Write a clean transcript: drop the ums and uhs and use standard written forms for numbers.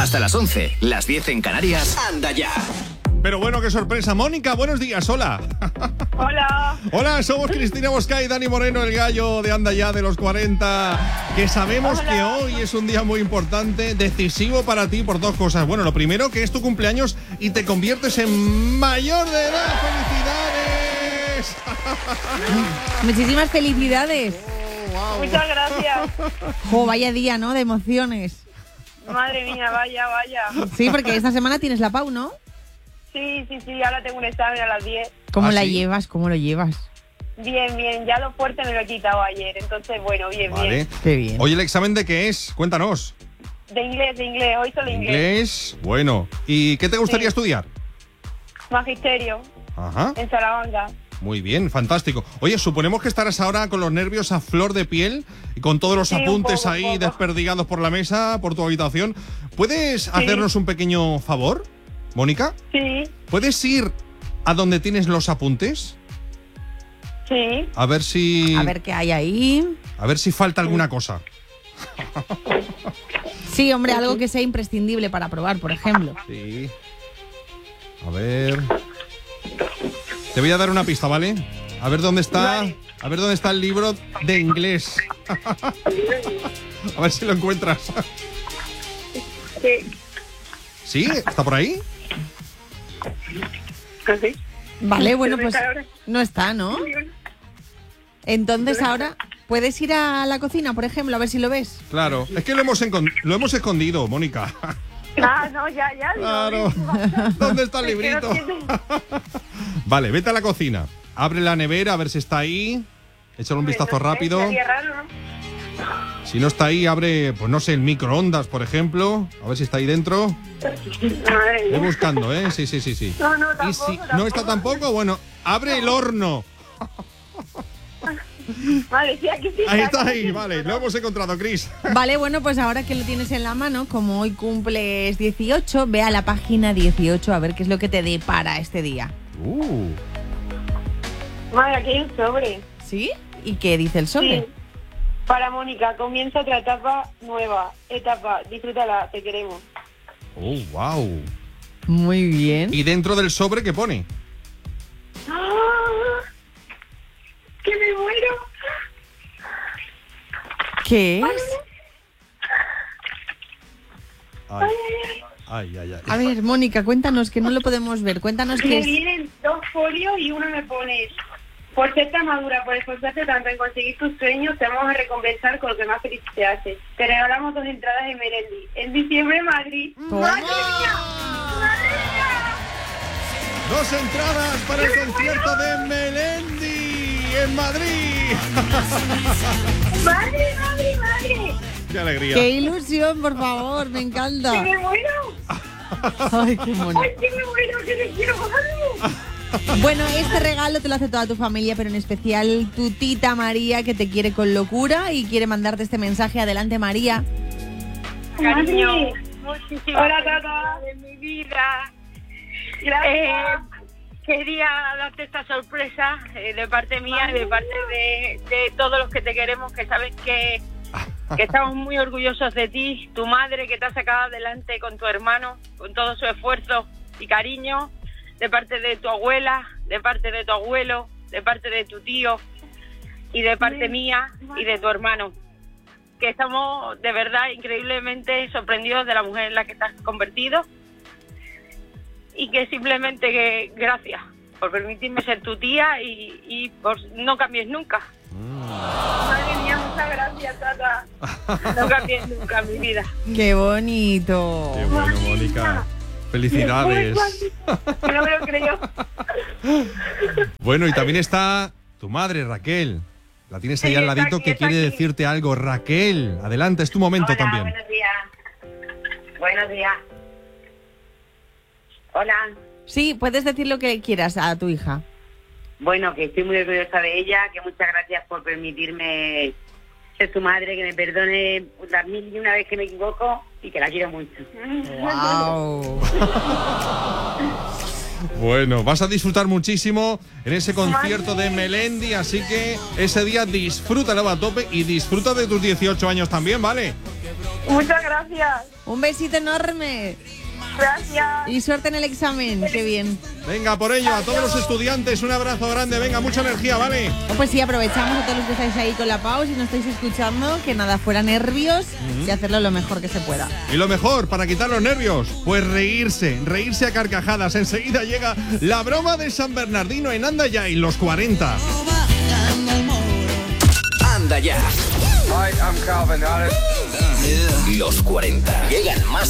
Hasta las 11, las 10 en Canarias. ¡Anda ya! Pero bueno, qué sorpresa. Mónica, buenos días, hola. Hola. Hola, somos Cristina Bosca y Dani Moreno, el gallo de Anda Ya de los 40. Que sabemos que hoy es un día muy importante, decisivo para ti por dos cosas. Bueno, lo primero, que es tu cumpleaños y te conviertes en mayor de edad. ¡Felicidades! Muchísimas felicidades. Wow. Muchas gracias. Jo, vaya día, ¿no? De emociones. Madre mía, vaya. Sí, porque esta semana tienes la PAU, ¿no? Sí, ahora tengo un examen a las 10. ¿Cómo la sí? llevas? ¿Cómo lo llevas? Bien, ya lo fuerte me lo he quitado ayer, entonces bueno, bien. Qué bien. Oye, ¿el examen de qué es? Cuéntanos. De inglés, hoy solo inglés. Inglés, bueno. ¿Y qué te gustaría estudiar? Magisterio, Ajá. en Salamanca. Muy bien, fantástico. Oye, suponemos que estarás ahora con los nervios a flor de piel y con todos los Sí, apuntes un ahí poco. desperdigados por la mesa, por tu habitación. ¿Puedes hacernos un pequeño favor, Mónica? Sí, ¿Puedes ir a donde tienes los apuntes? sí. A ver si A ver qué hay ahí. falta alguna cosa. Sí, hombre, algo que sea imprescindible para probar, por ejemplo. Sí. A ver. Te voy a dar una pista, ¿vale? A ver dónde está. Vale. A ver dónde está el libro de inglés. A ver si lo encuentras. Sí. ¿Sí? ¿Está por ahí? ¿Sí? Vale, bueno, ¿Dónde pues está ahora? no está, ¿no? Entonces ahora, ¿puedes ir a la cocina, por ejemplo, a ver si lo ves? Claro. Es que lo hemos escondido, Mónica. Ah, no, ya. Claro. ¿Dónde está el librito? Vale, vete a la cocina. Abre la nevera a ver si está ahí. Échale un vistazo rápido. Sería raro, ¿no? Si no está ahí, abre, pues no sé, el microondas, por ejemplo. A ver si está ahí dentro. Madre Voy mía. buscando, ¿eh? Sí. No, Y si tampoco. no está tampoco, bueno, abre el horno. Vale, sí, aquí sí. Ahí está, ahí, vale, lo hemos encontrado, Cris. Vale, bueno, pues ahora que lo tienes en la mano, como hoy cumples 18, ve a la página 18 a ver qué es lo que te depara este día. Madre, aquí hay un sobre. ¿Sí? ¿Y qué dice el sobre? Sí. Para Mónica, comienza otra etapa nueva. Disfrútala, te queremos. Oh, wow. Muy bien. ¿Y dentro del sobre qué pone? ¡Ah! ¡Que me muero! ¿Qué es? Ay. A ver, Mónica, cuéntanos, que no lo podemos ver. Cuéntanos qué Me es. vienen 2 folios y uno me pone: por ser tan madura, por esforzarte tanto en conseguir tus sueños, te vamos a recompensar con lo que más feliz te hace. Te regalamos 2 entradas en Melendi. En diciembre, Madrid. ¡Toma! ¡Madre mía! 2 entradas para el concierto de Melendi en Madrid. ¡Madre! ¡Qué alegría! ¡Qué ilusión, por favor! Me encanta. ¡Que me muero! Ay, qué mono. ¡Ay, que me muero! ¡Que te quiero algo! Bueno, este regalo te lo hace toda tu familia, pero en especial tu tita María, que te quiere con locura y quiere mandarte este mensaje. Adelante, María. Cariño, Muchísimas hola, felicidades Tata. de mi vida. Gracias. Quería darte esta sorpresa de parte mía y de parte de todos los que te queremos, que sabes que estamos muy orgullosos de ti, tu madre que te ha sacado adelante con tu hermano, con todo su esfuerzo y cariño, de parte de tu abuela, de parte de tu abuelo, de parte de tu tío y de parte mía y de tu hermano. Que estamos de verdad increíblemente sorprendidos de la mujer en la que te has convertido y que simplemente que gracias por permitirme ser tu tía y por no cambies nunca. Madre mía, muchas gracias, Tata. No cambies nunca mi vida. ¡Qué bonito! ¡Qué bueno, Mónica! ¡Felicidades! Que no me lo creo. Bueno, y también está tu madre, Raquel. La tienes ahí Sí, al está ladito aquí, que está quiere aquí. decirte algo. Raquel, adelante, es tu momento Hola, también. buenos días. Buenos días. Hola. Sí, puedes decir lo que quieras a tu hija. Bueno, que estoy muy orgullosa de ella, que muchas gracias por permitirme ser tu madre, que me perdone las 1001 vez que me equivoco y que la quiero mucho. ¡Wow! Bueno, vas a disfrutar muchísimo en ese concierto de Melendi, así que ese día disfrútalo a tope y disfruta de tus 18 años también, ¿vale? Muchas gracias. Un besito enorme. Gracias. Y suerte en el examen. Qué bien. Venga, por ello, a todos los estudiantes, un abrazo grande. Venga, mucha energía, ¿vale? Pues sí, aprovechamos a todos los que estáis ahí con la pausa y no estáis escuchando, que nada, fuera nervios y hacerlo lo mejor que se pueda. Y lo mejor, para quitar los nervios, pues reírse a carcajadas. Enseguida llega la broma de San Bernardino en Anda Ya y los 40. Anda Ya. Hi, I'm Calvin Harris. Los 40. Llegan más